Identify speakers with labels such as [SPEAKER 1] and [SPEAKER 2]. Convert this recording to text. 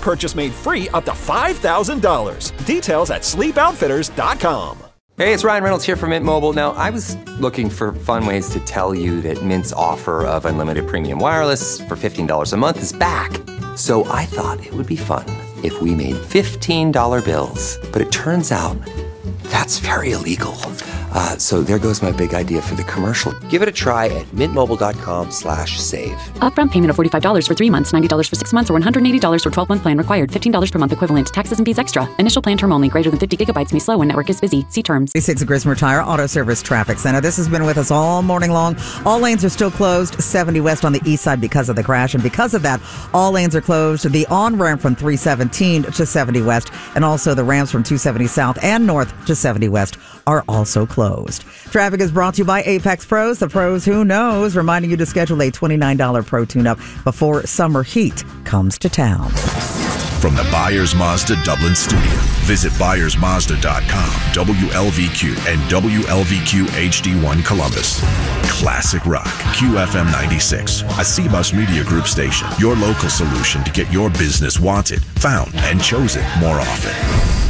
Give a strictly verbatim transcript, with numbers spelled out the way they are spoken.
[SPEAKER 1] purchase made free up to five thousand dollars. Details at sleep outfitters dot com.
[SPEAKER 2] Hey, it's Ryan Reynolds here from Mint Mobile. Now, I was looking for fun ways to tell you that Mint's offer of unlimited premium wireless for fifteen dollars a month is back. So I thought it would be fun if we made fifteen dollar bills. But it turns out that's very illegal. Uh, so there goes my big idea for the commercial. Give it a try at mintmobile.com slash save.
[SPEAKER 3] Upfront payment of forty-five dollars for three months, ninety dollars for six months, or one hundred eighty dollars for twelve-month plan required. fifteen dollars per month equivalent. Taxes and fees extra. Initial plan term only. Greater than fifty gigabytes may slow when network is busy. See terms.
[SPEAKER 4] six Grismer Tire Auto Service Traffic Center. This has been with us all morning long. All lanes are still closed. seventy west on the east side because of the crash. And because of that, all lanes are closed. The on-ramp from three seventeen to seventy west, and also the ramps from two seventy south and north to seventy west are also closed. Traffic is brought to you by Apex Pros, the pros who knows, reminding you to schedule a twenty-nine dollars Pro Tune-Up before summer heat comes to town.
[SPEAKER 5] From the Byers Mazda Dublin studio, visit Byers Mazda dot com, W L V Q, and W L V Q H D one Columbus. Classic Rock, Q F M ninety-six, a C-Bus Media Group station. Your local solution to get your business wanted, found, and chosen more often.